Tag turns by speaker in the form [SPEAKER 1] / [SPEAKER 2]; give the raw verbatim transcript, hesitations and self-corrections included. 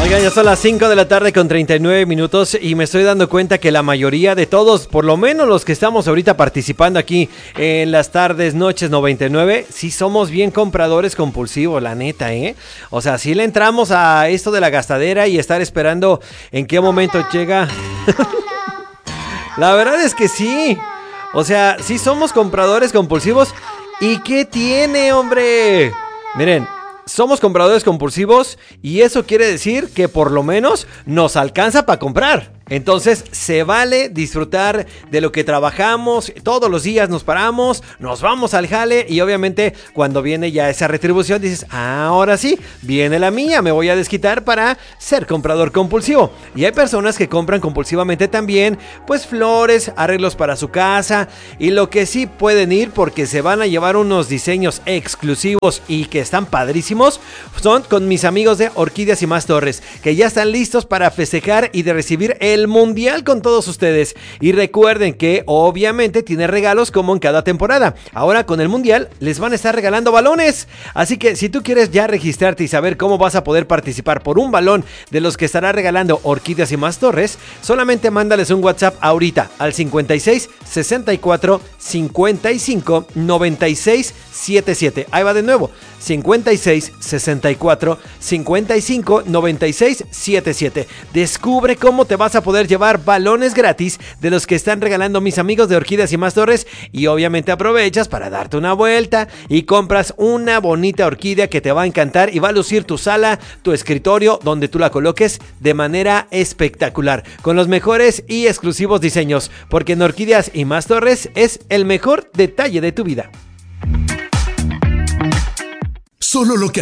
[SPEAKER 1] Oigan, ya son las cinco de la tarde con treinta y nueve minutos y me estoy dando cuenta que la mayoría de todos, por lo menos los que estamos ahorita participando aquí en las tardes, noches noventa y nueve, sí somos bien compradores compulsivos, la neta, ¿eh? O sea, sí le entramos a esto de la gastadera y estar esperando en qué momento llega. La verdad es que sí. O sea, sí somos compradores compulsivos. ¿Y qué tiene, hombre? Miren, somos compradores compulsivos y eso quiere decir que por lo menos nos alcanza para comprar. Entonces se vale disfrutar de lo que trabajamos, todos los días nos paramos, nos vamos al jale y obviamente cuando viene ya esa retribución dices, ahora sí, viene la mía, me voy a desquitar para ser comprador compulsivo. Y hay personas que compran compulsivamente también, pues flores, arreglos para su casa y lo que sí pueden ir porque se van a llevar unos diseños exclusivos y que están padrísimos, son con mis amigos de Orquídeas y Más Torres, que ya están listos para festejar y de recibir el el mundial con todos ustedes. Y recuerden que obviamente tiene regalos como en cada temporada. Ahora con el mundial les van a estar regalando balones. Así que si tú quieres ya registrarte y saber cómo vas a poder participar por un balón de los que estará regalando Orquídeas y Más Torres, solamente mándales un WhatsApp ahorita al cincuenta y seis, sesenta y cuatro, cincuenta y cinco, noventa y seis, setenta y siete. Ahí va de nuevo. cincuenta y seis, sesenta y cuatro, cincuenta y cinco, noventa y seis, setenta y siete. Descubre cómo te vas a poder llevar balones gratis de los que están regalando mis amigos de Orquídeas y Más Torres y obviamente aprovechas para darte una vuelta y compras una bonita orquídea que te va a encantar y va a lucir tu sala, tu escritorio, donde tú la coloques de manera espectacular, con los mejores y exclusivos diseños, porque en Orquídeas y Más Torres es el mejor detalle de tu vida.
[SPEAKER 2] Solo lo que